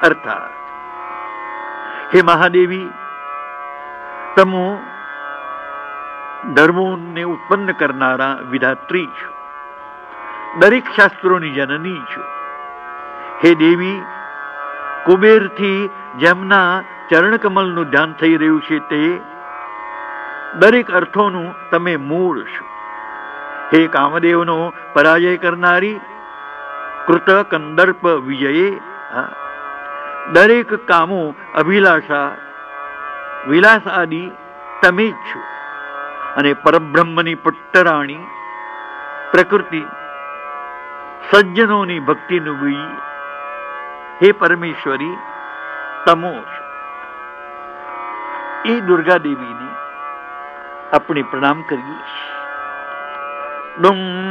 અર્થાત હે મહાદેવી, તમો ધર્મોને ઉત્પન્ન કરનારા વિધાત્રી છો, દરેક શાસ્ત્રોની જનની છો. હે દેવી, કુબેરથી જેમના ચરણકમલનું ધ્યાન થઈ રહ્યું છે તે દરેક અર્થોનું તમે મૂળ છો. હે કામદેવનો પરાજય કરનારી કૃત કંદર્પ વિજયે, દરેક કામો, અભિલાષા, વિલાસ આદિ તમે જ છો. અને પરબ્રહ્મની પુટ્ટરાણી પ્રકૃતિ, સજ્જનોની ભક્તિનું બીજ, હે પરમેશ્વરી તમો છો. એ દુર્ગા દેવીને આપણે પ્રણામ કરીએ. ડુમ